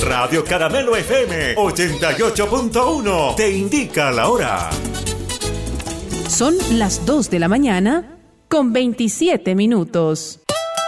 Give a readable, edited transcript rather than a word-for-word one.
Radio Caramelo FM 88.1 te indica la hora. Son las 2 de la mañana con 27 minutos.